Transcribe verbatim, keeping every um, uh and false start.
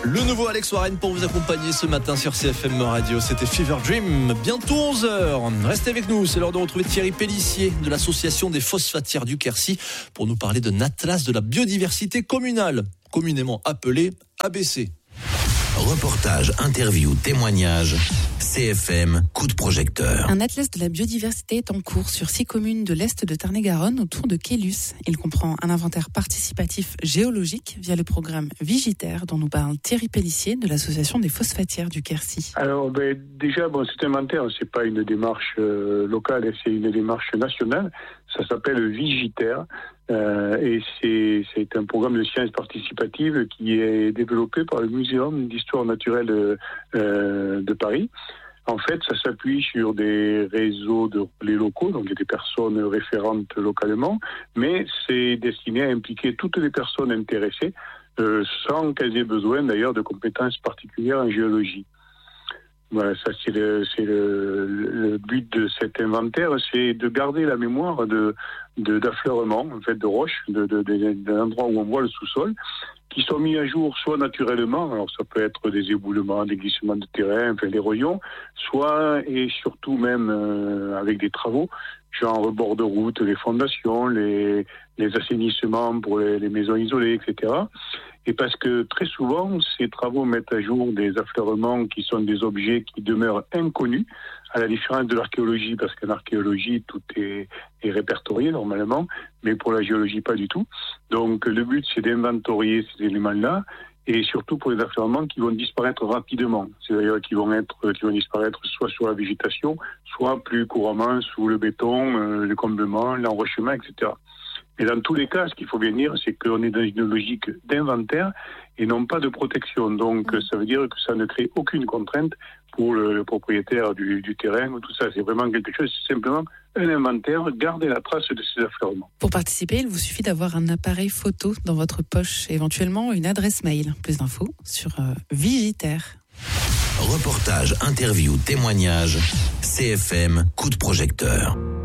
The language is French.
Le nouveau Alex Warren pour vous accompagner ce matin sur C F M Radio. C'était Fever Dream, bientôt onze heures. Restez avec nous, c'est l'heure de retrouver Thierry Pellissier de l'association des phosphatières du Quercy pour nous parler d'un atlas de la biodiversité communale, communément appelé A B C. Reportage, interview, témoignage, C F M, coup de projecteur. Un atlas de la biodiversité est en cours sur six communes de l'Est de Tarn-et-Garonne autour de Quélus. Il comprend un inventaire participatif géologique via le programme Vigitaire dont nous parle Thierry Pellissier de l'association des phosphatières du Quercy. Alors ben, déjà, bon, cet inventaire, c'est pas une démarche euh, locale, c'est une démarche nationale. Ça s'appelle Vigitaire. Euh, et c'est, c'est un programme de sciences participatives qui est développé par le Muséum d'histoire naturelle euh, de Paris. En fait, ça s'appuie sur des réseaux de relais locaux, donc il y a des personnes référentes localement, mais c'est destiné à impliquer toutes les personnes intéressées, euh, sans qu'elles aient besoin d'ailleurs de compétences particulières en géologie. Voilà, ça c'est le, c'est le, le but de cet inventaire, c'est de garder la mémoire de, de d'affleurements, en fait, de roches, de, de, de, d'un endroit où on voit le sous-sol, qui sont mis à jour soit naturellement, alors ça peut être des éboulements, des glissements de terrain, enfin l'érosion, soit et surtout même euh, avec des travaux, genre rebord de route, les fondations, les, les assainissements pour les, les maisons isolées, et cetera. Et parce que très souvent, ces travaux mettent à jour des affleurements qui sont des objets qui demeurent inconnus, à la différence de l'archéologie, parce qu'en archéologie, tout est, est répertorié normalement, mais pour la géologie, pas du tout. Donc le but, c'est d'inventorier ces éléments-là, et surtout pour les affleurements qui vont disparaître rapidement, c'est-à-dire qui vont être, qui vont disparaître soit sur la végétation, soit plus couramment sous le béton, euh, le comblement, l'enrochement, et cetera. Et dans tous les cas, ce qu'il faut bien dire, c'est qu'on est dans une logique d'inventaire et non pas de protection. Donc, ça veut dire que ça ne crée aucune contrainte pour le, le propriétaire du, du terrain ou tout ça. C'est vraiment quelque chose, c'est simplement un inventaire, garder la trace de ces affleurements. Pour participer, il vous suffit d'avoir un appareil photo dans votre poche et éventuellement une adresse mail. Plus d'infos sur euh, Vigitaire. Reportage, interview, témoignage, C F M, coup de projecteur.